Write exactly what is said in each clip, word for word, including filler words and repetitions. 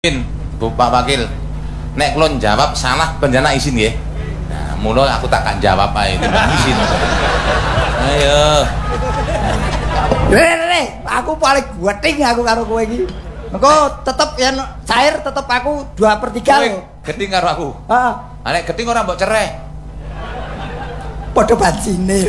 Bu Pak Wakil, nek kulon jawab salah penjana izin ya. Nah, mula aku takkan jawab ae timbang izin. Ayo. Rere, aku paling gueting aku karo kowe iki. Engko tetep yen cair tetep aku dua per tiga lho. Geting karo aku. Heeh. Ah nek geting ora mbok cerai. Padha bancine.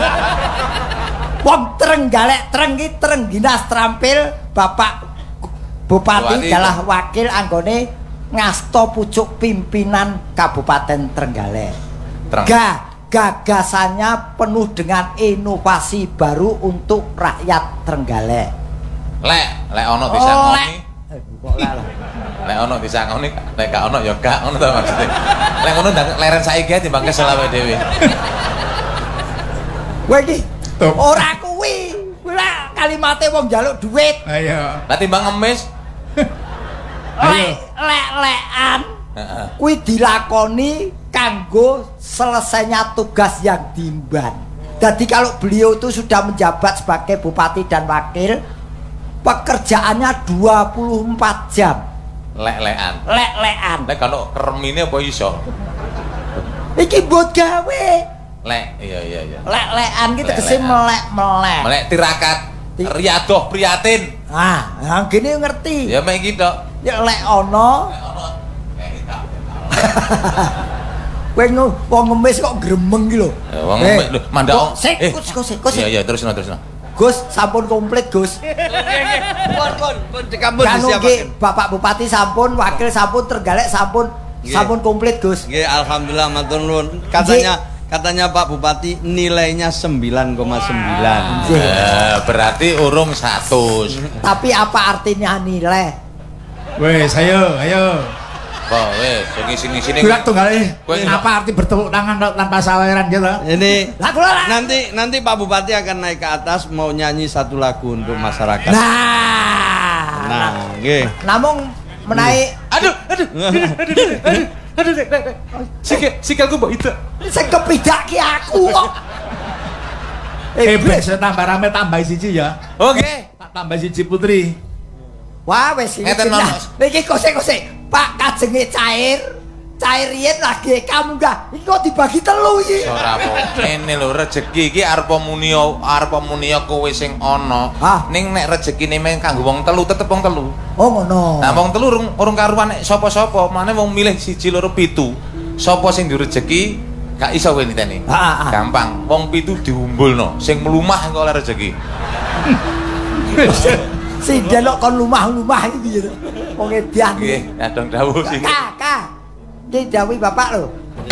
Wong Trenggalek Treng iki Trengginas Trampil Bapak Bupati adalah wakil anggone ngasto pucuk pimpinan Kabupaten Trenggalek. Treng. Ga, gagasannya penuh dengan inovasi baru untuk rakyat Trenggalek. Lek, lek ono disangoni. Lek. Eh, kok lek lah. Lek ono disangoni, lek gak ono ya gak ngono to maksudnya. Lek ngono ndang leren saiki timbang kesel awake dhewe. Kowe iki ora kuwi. Kuwi lah kalimate wong njaluk duit. Ayo. Lah timbang ngemis. Lek lek-lekan. Heeh. Kuwi dilakoni kanggo selesainya tugas yang diemban. Jadi kalau beliau itu sudah menjabat sebagai bupati dan wakil, pekerjaannya dua puluh empat jam. Lek-lekan. Lek-lekan. Lek kalau kermine apa iso? Iki mbot gawe. Lek, iya iya iya. Lek-lekan ki tegese Lek-lekan. melek-melek. Melek tirakat. Ti- Riyadoh priyatin. Ah, yang gini ngerti. Ya mek iki tok. Ya lek ono, Lek ono. Eh, tak. kowe ngono wong ngemis kok gremeng ki lho. Ya, wong Eh, ngemis lho, mandak kok- om. Sik, Eh. kus, kus, kus. Iya iya terusno terusno. Gus, sampun komplit, Gus. Pun pun pun dikampus Kanu disiapaken. nggih, Bapak Bupati sampun, wakil sampun, Trenggalek sampun, Nggih. sampun komplit, Gus. Nggih, alhamdulillah matur nuwun. Katanya katanya Pak Bupati nilainya sembilan koma sembilan. Nggih. Eh, berarti urung satu. Tapi apa artinya nilai? Wes, ayo, ayo. Kok wis sing sini Gerak tunggale. Kowe Apa arti bertepuk tangan tanpa saweran gitu? Ini Lah kula lah. nanti nanti Pak Bupati akan naik ke atas mau nyanyi satu lagu untuk masyarakat. Nah. Nah, nggih. Namung menaik Aduh, aduh. Aduh, aduh. Aduh, Dek, Dek, Dek. Sikil, sikilku mbok itu. sing kepidaki aku kok. Eh, besok tambah rame tambah siji ya. Oke. Tak tambah siji Putri. Wah, wis iki. Ngeten, Nah, Mas. Iki kosek-kosek. Pak kajenge cair. Cair yen lagi kamu enggak. Iki kok dibagi telu iki. Ora apa. Ini lho rezeki iki arep munio, arep munio kowe sing ana. Ah. Ning nek rezekine men kanggo wong telu tetep wong telu. Oh ngono. Nah, wong telu urung urung karuan nek sapa-sapa, mane wong milih siji loro pitu. Sapa sing di rezeki gak iso kowe niteni. Ah, ah, ah. Gampang, wong pitu diumbulno, sing mlumah engko oleh rezeki. Si delok kon lumah-lumah iki gitu. Wong edan. Nggih, adong dawuh sing. Kak, kak. Iki dawuh Bapak lho.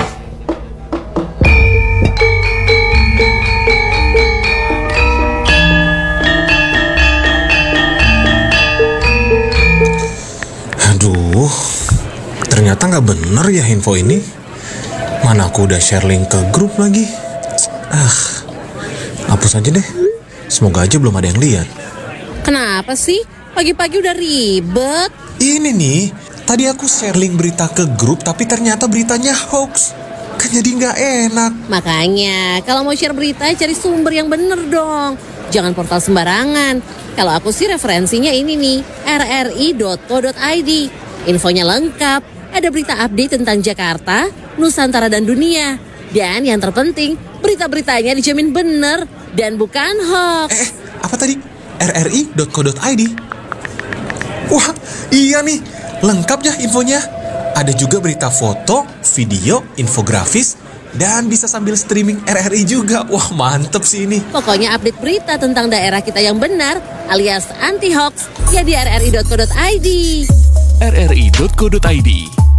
Aduh, ternyata nggak bener ya info ini. Mana aku udah share link ke grup lagi. Ah, hapus aja deh. Semoga aja belum ada yang lihat. Kenapa sih? Pagi-pagi udah ribet. Ini nih, tadi aku share link berita ke grup tapi ternyata beritanya hoax. Kan jadi nggak enak. Makanya, kalau mau share berita, cari sumber yang bener dong. Jangan portal sembarangan. Kalau aku sih referensinya ini nih, r r i dot co dot i d. Infonya lengkap, ada berita update tentang Jakarta, Nusantara dan dunia. Dan yang terpenting, berita-beritanya dijamin bener dan bukan hoax. Eh, apa tadi? r r i dot co dot i d. Wah, iya nih. Lengkap ya infonya. Ada juga berita foto, video, infografis, dan bisa sambil streaming R R I juga. Wah, mantep sih ini. Pokoknya update berita tentang daerah kita yang benar alias anti hoax ya di r r i dot co dot i d. r r i dot co dot i d